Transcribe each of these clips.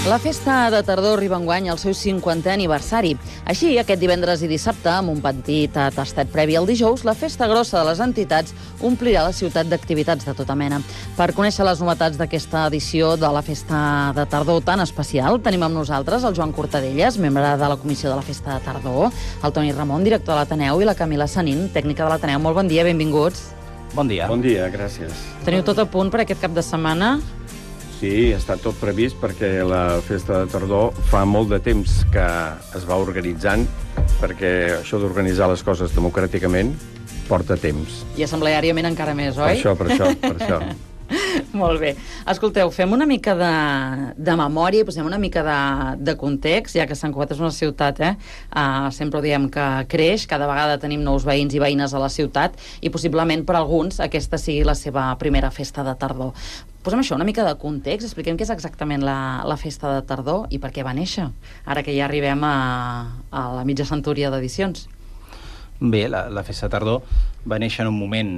La festa de tardor arriba enguany al seu 50è aniversari. Així, aquest divendres i dissabte, amb un petit tastet previ al dijous, la festa grossa de les entitats omplirà la ciutat d'activitats de tota mena. Per conèixer les novetats d'aquesta edició de la festa de tardor tan especial, tenim amb nosaltres el Joan Cortadellas, membre de la comissió de la festa de tardor, el Toni Ramon, director de l'Ateneu, i la Camila Sanín, tècnica de l'Ateneu. Molt bon dia, benvinguts. Bon dia. Bon dia, gràcies. Teniu tot a punt per aquest cap de setmana? Sí, està tot previst perquè la festa de tardor fa molt de temps que es va organitzant, perquè això d'organitzar les coses democràticament porta temps. I assembleàriament encara més, oi? Per això. Molt bé. Escolteu, fem una mica de memòria i posem una mica de context, ja que Sant Cugat és una ciutat, sempre ho diem que creix, cada vegada tenim nous veïns i veïnes a la ciutat i possiblement per alguns aquesta sigui la seva primera festa de tardor. Posem això, una mica de context, expliquem què és exactament la festa de tardor i per què va néixer, ara que ja arribem a la mitja centúria d'edicions. Bé, la festa de tardor va néixer en un moment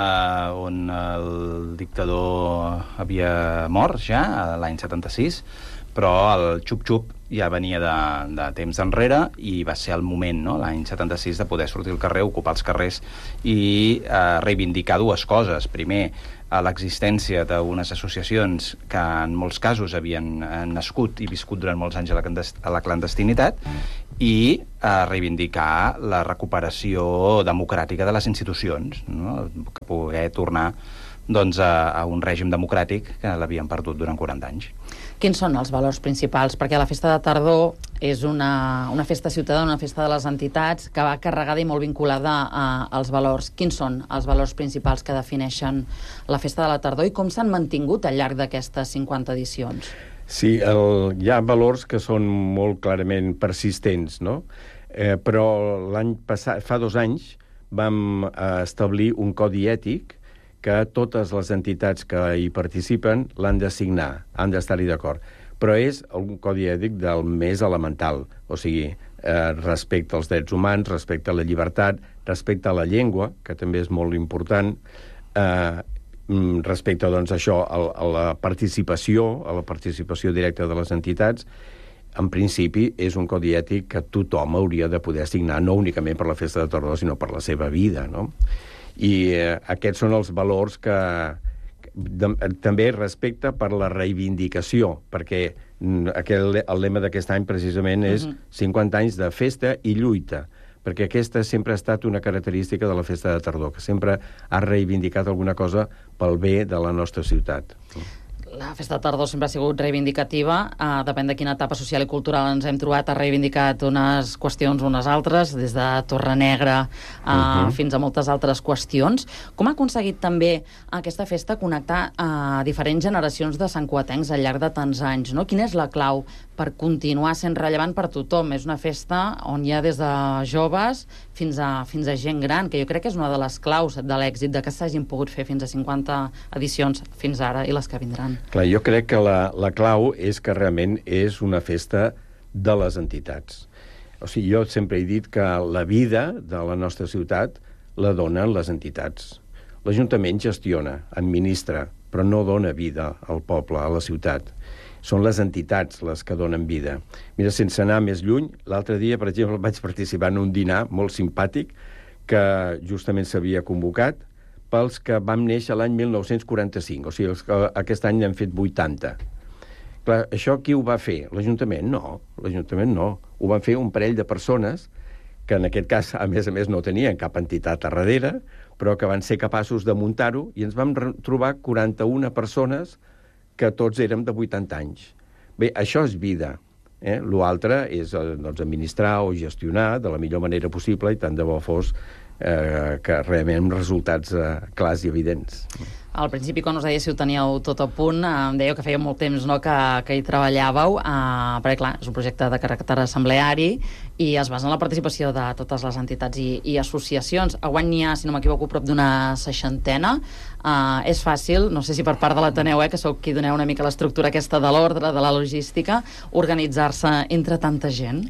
on el dictador havia mort ja, l'any 76, però el xup-xup ja venia de temps enrere i va ser el moment, no?, l'any 76, de poder sortir al carrer, ocupar els carrers i reivindicar dues coses. Primer, l'existència d'unes associacions que en molts casos havien nascut i viscut durant molts anys a la clandestinitat i reivindicar la recuperació democràtica de les institucions, no?, que poder tornar doncs, a un règim democràtic que l'havien perdut durant 40 anys. Quins són els valors principals? Perquè la festa de tardor és una festa ciutadana, una festa de les entitats que va carregada i molt vinculada als valors. Quins són els valors principals que defineixen la festa de la tardor i com s'han mantingut al llarg d'aquestes 50 edicions? Sí, hi ha valors que són molt clarament persistents, no? Però l'any passat, fa 2 anys, vam establir un codi ètic que totes les entitats que hi participen l'han de signar, han d'estar-hi d'acord. Però és un codi ètic del més elemental, o sigui, respecte als drets humans, respecte a la llibertat, respecte a la llengua, que també és molt important, respecte, doncs, això, a la participació directa de les entitats. En principi, és un codi ètic que tothom hauria de poder signar, no únicament per la festa de tardor, sinó per la seva vida, no? I aquests són els valors que també respecte per la reivindicació, perquè el lema d'aquest any precisament és 50 anys de festa i lluita, perquè aquesta sempre ha estat una característica de la festa de tardor, que sempre ha reivindicat alguna cosa pel bé de la nostra ciutat. La festa de tardor sempre ha sigut reivindicativa, depèn de quina etapa social i cultural ens hem trobat, ha reivindicat unes qüestions unes altres, des de Torre Negra fins a moltes altres qüestions. Com ha aconseguit també aquesta festa connectar diferents generacions de santcugatencs al llarg de tants anys, no? Quina és la clau per continuar sent rellevant per tothom? És una festa on hi ha des de joves fins a gent gran, que jo crec que és una de les claus de l'èxit de que s'hagin pogut fer fins a 50 edicions fins ara i les que vindran. Clar, jo crec que la clau és que realment és una festa de les entitats. O sigui, jo sempre he dit que la vida de la nostra ciutat la donen les entitats. L'Ajuntament gestiona, administra, però no dona vida al poble, a la ciutat. Són les entitats les que donen vida. Mira, sense anar més lluny, l'altre dia, per exemple, vaig participar en un dinar molt simpàtic que justament s'havia convocat pels que vam néixer l'any 1945, o sigui, els que aquest any n'hem fet 80. Clar, això qui ho va fer? L'Ajuntament? No, l'Ajuntament no. Ho van fer un parell de persones que en aquest cas, a més, no tenien cap entitat a darrere, però que van ser capaços de muntar-ho i ens vam trobar 41 persones que tots érem de 80 anys. Bé, això és vida. L'altre és doncs, administrar o gestionar de la millor manera possible i tant de bo fos que realment resultats clars i evidents. Al principi, quan us deia si ho teníeu tot a punt, em dèieu que feia molt temps que hi treballàveu, perquè, clar, és un projecte de caràcter assembleari i es basa en la participació de totes les entitats i associacions. A guany n'hi ha, si no m'equivoco, prop d'una 60. És fàcil, no sé si per part de l'Ateneu, que sou qui doneu una mica l'estructura aquesta de l'ordre, de la logística, organitzar-se entre tanta gent?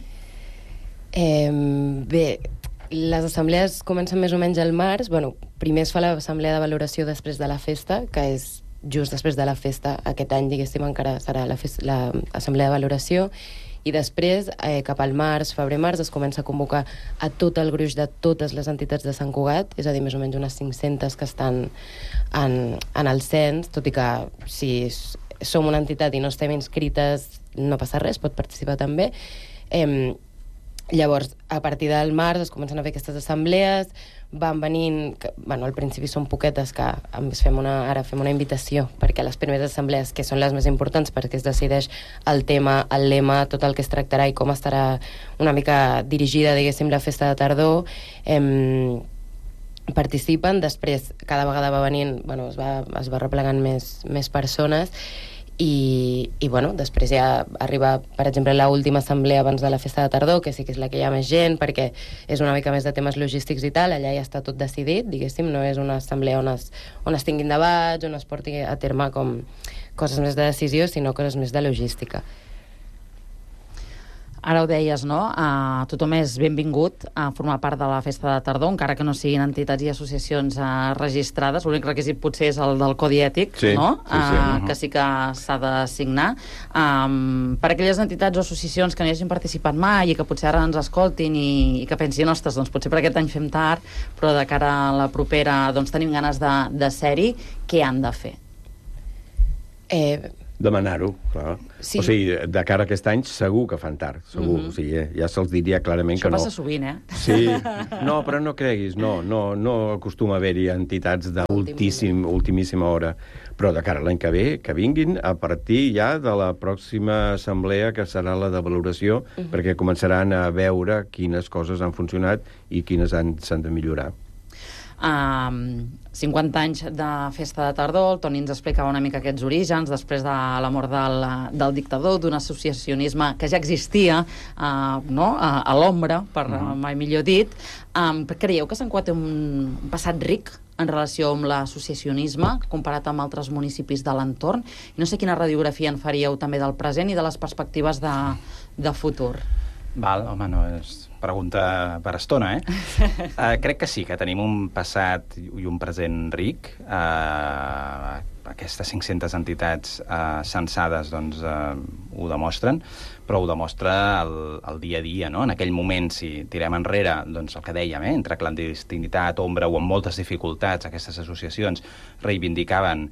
Bé, les assemblees comencen més o menys al març. Bueno, primer es fa l'assemblea de valoració després de la festa, que és just després de la festa. Aquest any, diguéssim, encara serà l'assemblea de valoració, i després, cap al febrer-març, es comença a convocar a tot el gruix de totes les entitats de Sant Cugat, és a dir, més o menys unes 500 que estan en el cens, tot i que si som una entitat i no estem inscrites, no passa res, pot participar també. Llavors, a partir del març es comencen a fer aquestes assemblees, van venint, al principi són poquetes, que ara fem una invitació, perquè les primeres assemblees, que són les més importants, perquè es decideix el tema, el lema, tot el que es tractarà i com estarà una mica dirigida, diguéssim, la festa de tardor, participen. Després, cada vegada va venint, es va replegant més persones, i després ja arriba, per exemple, l'última assemblea abans de la festa de tardor, que sí que és la que hi ha més gent, perquè és una mica més de temes logístics i tal, allà ja està tot decidit, diguéssim, no és una assemblea on es tinguin debats, on es porti a terme com coses més de decisió, sinó coses més de logística. Ara ho deies, no? Tothom és benvingut a formar part de la festa de tardor, encara que no siguin entitats i associacions registrades. L'únic requisit potser és el del codi ètic, no? Que sí que s'ha de signar. Per aquelles entitats o associacions que no hi hagin participat mai i que potser ara ens escoltin i que pensin, ostres, doncs potser per aquest any fem tard, però de cara a la propera tenim ganes de ser-hi, què han de fer? Demanar-ho, clar. Sí. O sigui, de cara a aquest any segur que fan tard, segur. O sigui, ja se'ls diria clarament que no. Això passa sovint, Sí. No, però no creguis, no acostuma a haver-hi entitats d'ultimíssima hora. Però de cara a l'any que ve, que vinguin a partir ja de la pròxima assemblea, que serà la de valoració, perquè començaran a veure quines coses han funcionat i quines s'han de millorar. 50 anys de festa de tardor, el Toni ens explicava una mica aquests orígens, després de la mort del dictador, d'un associacionisme que ja existia a l'ombra, per mai millor dit. Creieu que Sant Cugat té un passat ric en relació amb l'associacionisme, comparat amb altres municipis de l'entorn? I no sé quina radiografia en faríeu també del present i de les perspectives de futur. Val, home, no és pregunta per estona, crec que sí, que tenim un passat i un present ric. Aquestes 500 entitats censades ho demostren, però ho demostra el dia a dia, no? En aquell moment, si tirem enrere, doncs el que dèiem, entre clandestinitat, ombra o amb moltes dificultats, aquestes associacions reivindicaven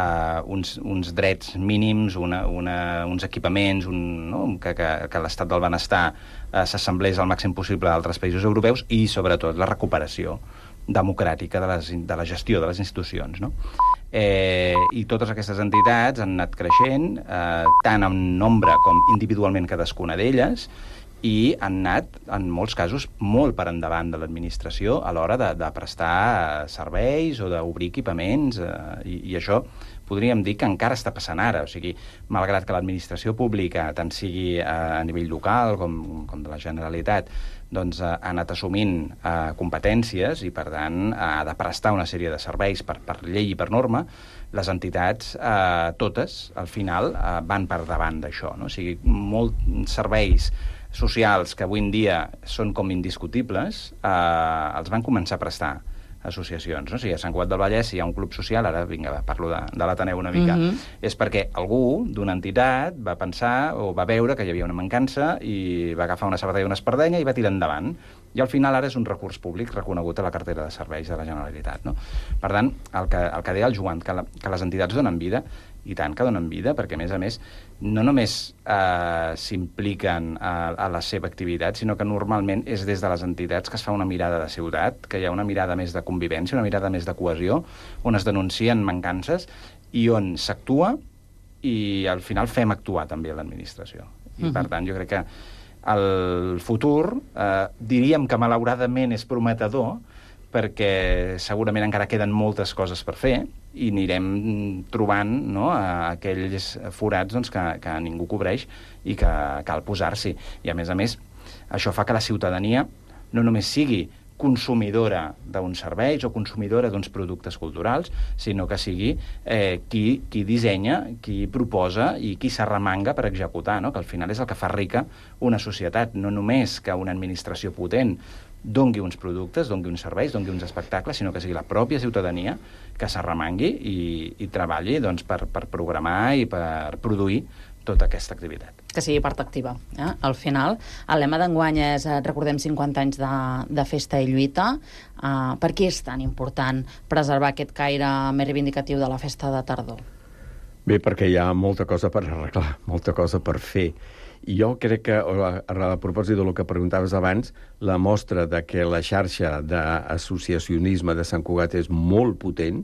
uns drets mínims, uns equipaments, que l'estat del benestar s'assemblés al màxim possible d'altres països europeus i, sobretot, la recuperació democràtica de la gestió de les institucions, no? I totes aquestes entitats han anat creixent, tant en nombre com individualment cadascuna d'elles, i han anat, en molts casos, molt per endavant de l'administració a l'hora de prestar serveis o d'obrir equipaments, i això podríem dir que encara està passant ara. O sigui, malgrat que l'administració pública, tant sigui a nivell local com de la Generalitat, doncs ha anat assumint competències i, per tant, ha de prestar una sèrie de serveis per llei i per norma, les entitats, totes, al final, van per davant d'això, no? O sigui, molts serveis socials que avui en dia són com indiscutibles, els van començar a prestar associacions, no? O sigui, a Sant Cugat del Vallès, si hi ha un club social, ara, vinga, parlo de l'Ateneu una mica, és perquè algú d'una entitat va pensar o va veure que hi havia una mancança i va agafar una sabatella i una espardenya i va tirar endavant. I al final ara és un recurs públic reconegut a la cartera de serveis de la Generalitat, no? Per tant, el que deia el Joan, que les entitats donen vida, i tant que donen vida, perquè, a més, no només s'impliquen a la seva activitat, sinó que normalment és des de les entitats que es fa una mirada de ciutat, que hi ha una mirada més de convivència, una mirada més de cohesió, on es denuncien mancances i on s'actua i al final fem actuar també l'administració. I, per tant, jo crec que el futur, diríem que malauradament és prometedor, perquè segurament encara queden moltes coses per fer i anirem trobant, no, aquells forats que ningú cobreix i que cal posar-s'hi. I, a més, això fa que la ciutadania no només sigui consumidora d'uns serveis o consumidora d'uns productes culturals, sinó que sigui qui dissenya, qui proposa i qui s'arremanga per executar, no? Que al final és el que fa rica una societat, no només que una administració potent dongui uns productes, dongui uns serveis, dongui uns espectacles, sinó que sigui la pròpia ciutadania que s'arremangui i treballi doncs, per programar i per produir tota aquesta activitat. Que sigui part activa. Al final, el lema d'enguany és recordem 50 anys de festa i lluita. Per què és tan important preservar aquest caire més reivindicatiu de la festa de tardor? Bé, perquè hi ha molta cosa per arreglar, molta cosa per fer. I jo crec que, a propòsit del que preguntaves abans, la mostra de que la xarxa d'associacionisme de Sant Cugat és molt potent,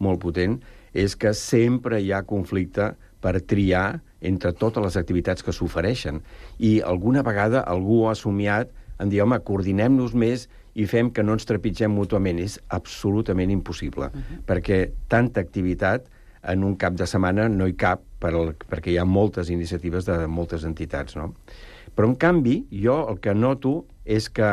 és que sempre hi ha conflicte per triar entre totes les activitats que s'ofereixen. I alguna vegada algú ha somiat en dir, home, coordinem-nos més i fem que no ens trepitgem mútuament. És absolutament impossible, perquè tanta activitat en un cap de setmana no hi cap, perquè hi ha moltes iniciatives de moltes entitats, no? Però, en canvi, jo el que noto és que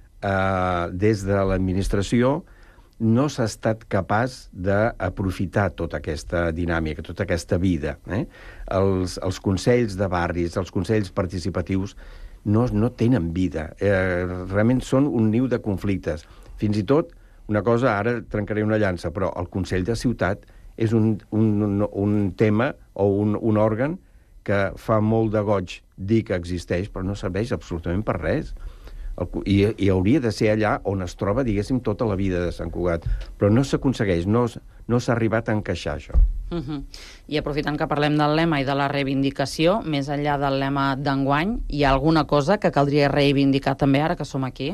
des de l'administració no s'ha estat capaç d'aprofitar tota aquesta dinàmica, tota aquesta vida. Els consells de barris, els consells participatius, no tenen vida. Realment són un niu de conflictes. Fins i tot, una cosa, ara trencaré una llança, però el Consell de Ciutat és un tema o un òrgan que fa molt de goig dir que existeix, però no serveix absolutament per res. I hauria de ser allà on es troba, diguéssim, tota la vida de Sant Cugat. Però no s'aconsegueix, no s'ha arribat a encaixar això. I aprofitant que parlem del lema i de la reivindicació, més enllà del lema d'enguany, hi ha alguna cosa que caldria reivindicar també ara que som aquí?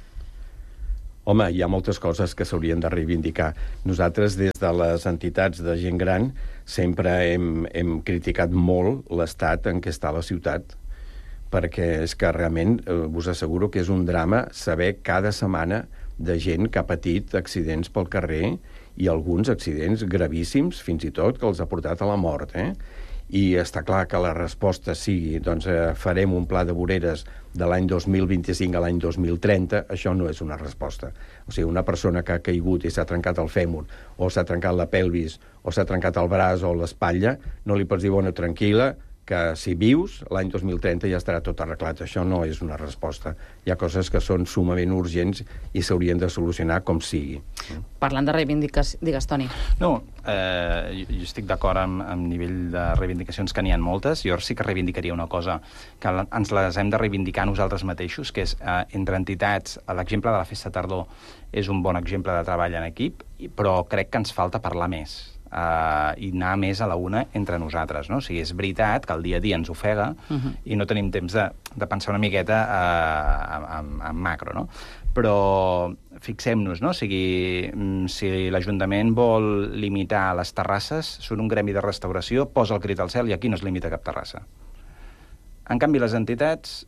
Home, hi ha moltes coses que s'haurien de reivindicar. Nosaltres, des de les entitats de gent gran, sempre hem criticat molt l'estat en què està la ciutat, perquè és que realment us asseguro que és un drama saber cada setmana de gent que ha patit accidents pel carrer i alguns accidents gravíssims, fins i tot, que els ha portat a la mort, I està clar que la resposta sigui, doncs farem un pla de voreres de l'any 2025 a l'any 2030, això no és una resposta. O sigui, una persona que ha caigut i s'ha trencat el fèmur, o s'ha trencat la pelvis, o s'ha trencat el braç o l'espatlla, no li pots dir, bueno, tranquil·la, que si vius, l'any 2030 ja estarà tot arreglat. Això no és una resposta. Hi ha coses que són sumament urgents i s'haurien de solucionar com sigui. Parlant de reivindicació... Digues, Toni. No, jo estic d'acord amb nivell de reivindicacions, que n'hi ha moltes. Jo sí que reivindicaria una cosa, que ens les hem de reivindicar nosaltres mateixos, que és entre entitats. L'exemple de la Festa Tardor és un bon exemple de treball en equip, però crec que ens falta parlar més. I anar més a la una entre nosaltres, no? O sigui, és veritat que el dia a dia ens ofega i no tenim temps de pensar una miqueta en macro, no? Però fixem-nos, no? O sigui, si l'Ajuntament vol limitar les terrasses, són un gremi de restauració, posa el crit al cel i aquí no es limita cap terrassa. En canvi, les entitats,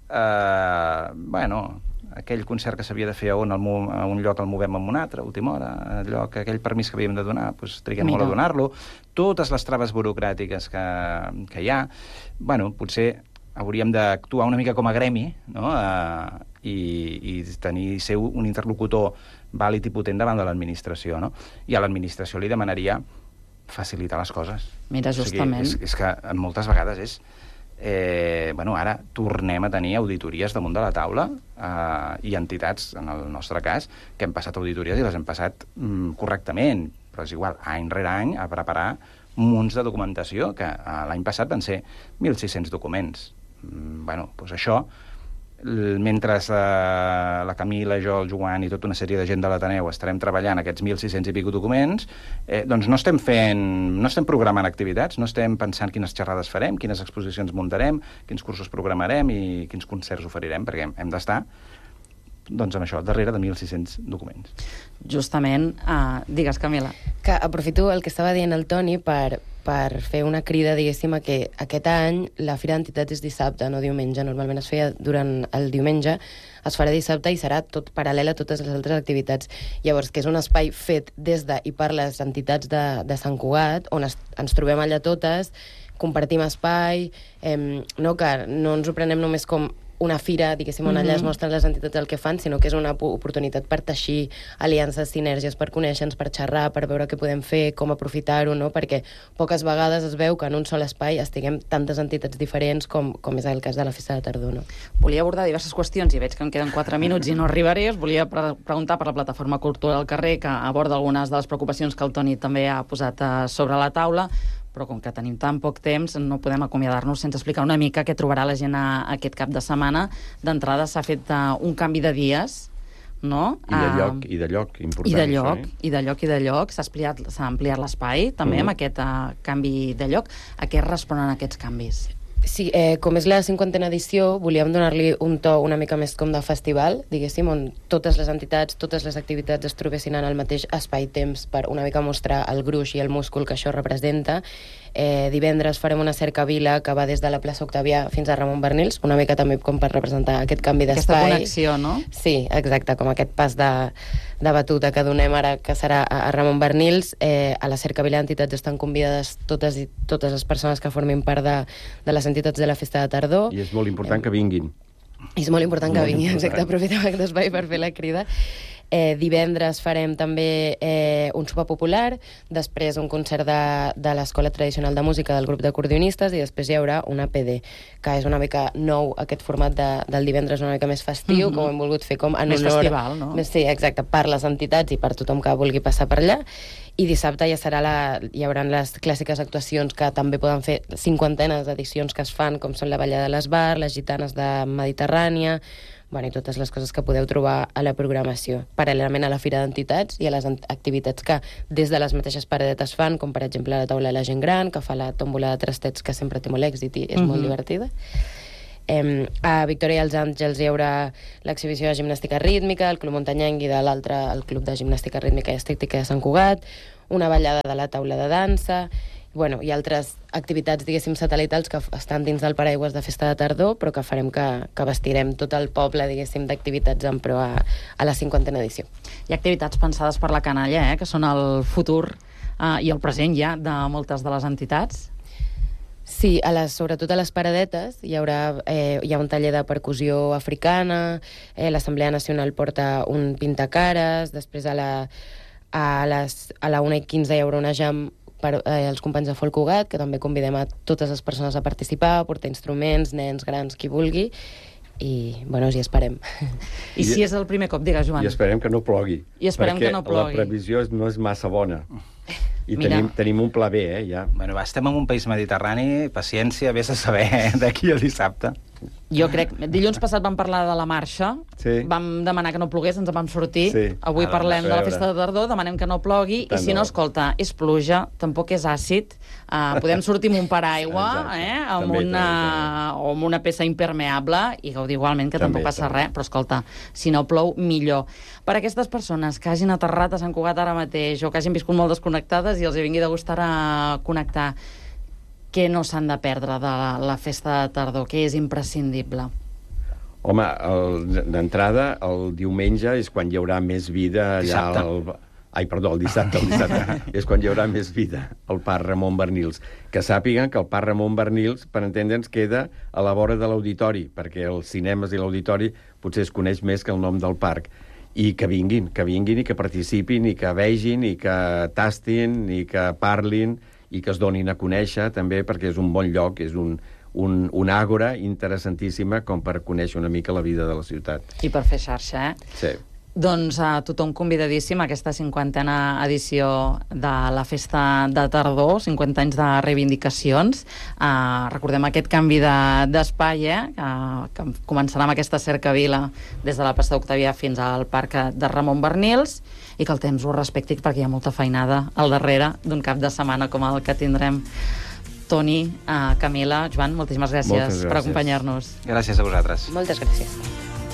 aquell concert que s'havia de fer a un lloc el movem a un altre, a última hora, aquell permís que havíem de donar, doncs triguem molt a donar-lo. Totes les traves burocràtiques que hi ha, potser hauríem d'actuar una mica com a gremi, no? I ser un interlocutor vàlid i potent davant de l'administració, no? I a l'administració li demanaria facilitar les coses. Mira, justament. O sigui, és que moltes vegades és... ara tornem a tenir auditories damunt de la taula i entitats, en el nostre cas, que hem passat auditories i les hem passat correctament, però és igual, any rere any, a preparar munts de documentació, que l'any passat van ser 1.600 documents. Doncs això, mentre la Camila, jo, el Joan i tota una sèrie de gent de l'Ateneu estarem treballant aquests 1.600 i pico documents, doncs no estem programant activitats, no estem pensant quines xerrades farem, quines exposicions muntarem, quins cursos programarem i quins concerts oferirem, perquè hem d'estar doncs amb això, darrere de 1.600 documents. Justament, digues, Camila. Que aprofito el que estava dient el Toni per fer una crida, diguéssim, a que aquest any la Fira d'Entitats és dissabte, no diumenge. Normalment es feia durant el diumenge, es farà dissabte i serà tot paral·lel a totes les altres activitats. Llavors, que és un espai fet des de i per les entitats de Sant Cugat, on ens trobem allà totes, compartim espai, que no ens ho prenem només com una fira, diguéssim, on allà es mostren les entitats el que fan, sinó que és una oportunitat per teixir aliances, sinergies, per conèixer-nos, per xerrar, per veure què podem fer, com aprofitar-ho, no? Perquè poques vegades es veu que en un sol espai estiguem tantes entitats diferents com és el cas de la Festa de Tardor, no? Volia abordar diverses qüestions i veig que em queden 4 minuts i no arribaré. Us volia preguntar per la plataforma Cultura al carrer, que aborda algunes de les preocupacions que el Toni també ha posat sobre la taula, però com que tenim tan poc temps no podem acomiadar-nos sense explicar una mica què trobarà la gent aquest cap de setmana. D'entrada s'ha fet un canvi de dies, no? I de lloc, important. I de lloc. S'ha ampliat l'espai, també, amb aquest canvi de lloc. A què responen aquests canvis? Sí, com és la 50a edició, volíem donar-li un to una mica més com de festival, diguéssim, on totes les entitats, totes les activitats es trobessin en el mateix espai-temps per una mica mostrar el gruix i el múscul que això representa. Divendres farem una cercavila que va des de la plaça Octavià fins a Ramon Bernils, una mica també com per representar aquest canvi d'espai. Aquesta connexió, no? Sí, exacte, com aquest pas de batuta que donem ara, que serà a Ramon Bernils. A la cercavila d'entitats estan convidades totes les persones que formin part de les entitats de la Festa de Tardor. I és molt important que vinguin. És molt important que vinguin, exacte, aprofitem aquest espai per fer la crida. Divendres farem també un sopar popular, després un concert de l'Escola Tradicional de Música del grup d'acordionistes i després hi haurà una PD, que és una mica nou aquest format del divendres, una mica més festiu, com hem volgut fer com en més honor... festival, no? Sí, exacte, per les entitats i per tothom que vulgui passar per allà. I dissabte hi haurà les clàssiques actuacions que també poden fer 50 edicions que es fan, com són la Ballada de l'Esbar, les Gitanes de Mediterrània, i totes les coses que podeu trobar a la programació, paral·lelament a la Fira d'Entitats i a les activitats que des de les mateixes paradetes fan, com per exemple la taula de la gent gran, que fa la tòmbola de trastets, que sempre té molt èxit i és molt divertida. A Victòria i els Àngels hi haurà l'exhibició de gimnàstica rítmica, el Club Muntanyenc i de l'altre el Club de Gimnàstica Rítmica i Estètica de Sant Cugat, una ballada de la taula de dansa, i altres activitats, diguéssim, satèl·litals que estan dins del paraigües de Festa de Tardor, però que farem que vestirem tot el poble, diguéssim, d'activitats en pro a la 50a edició. Hi ha activitats pensades per la canalla, que són el futur i el present ja de moltes de les entitats. Sí, sobretot a les paradetes hi ha un taller de percussió africana, l'Assemblea Nacional porta un pintacares, després a la 1:15 hi haurà una jam per els companys de Folk Cugat, que també convidem a totes les persones a participar, a portar instruments, nens, grans, qui vulgui, i, hi esperem. I si és el primer cop, digues, Joan. I esperem que no plogui. Perquè la previsió no és massa bona. I tenim un pla B, ja. Estem en un país mediterrani, paciència, vés a saber d'aquí al dissabte. Jo crec... Dilluns passat vam parlar de la marxa, vam demanar que no plogués, ens en vam sortir. Avui parlem de la Festa de Tardor, demanem que no plogui, i si no, escolta, és pluja, tampoc és àcid, podem sortir amb un paraigua, amb una peça impermeable, i gaudir igualment, que tampoc passa res, però escolta, si no plou, millor. Per a aquestes persones que hagin aterrat a Sant Cugat ara mateix, o que hagin viscut molt desconnectades i els hi vingui de gustar a connectar, què no s'han de perdre de la Festa de Tardor? Què és imprescindible? Home, d'entrada, el diumenge és quan hi haurà més vida allà... el dissabte. És quan hi haurà més vida al Parc Ramon Bernils. Que sàpiguen que el Parc Ramon Bernils, per entendre'ns, queda a la vora de l'auditori, perquè els cinemes i l'auditori potser es coneix més que el nom del parc. I que vinguin i que participin, i que vegin, i que tastin, i que parlin, i que es donin a conèixer, també, perquè és un bon lloc, és una àgora interessantíssima com per conèixer una mica la vida de la ciutat. I per fer xarxa, Sí. Doncs tothom convidadíssim a aquesta 50a edició de la Festa de Tardor, 50 anys de reivindicacions. Recordem aquest canvi d'espai, que començarà amb aquesta cercavila des de la plaça d'Octavià fins al Parc de Ramon Bernils, i que el temps ho respecti, perquè hi ha molta feinada al darrere d'un cap de setmana com el que tindrem. Toni, Camila, Joan, moltíssimes gràcies per acompanyar-nos. Gràcies a vosaltres. Moltes gràcies.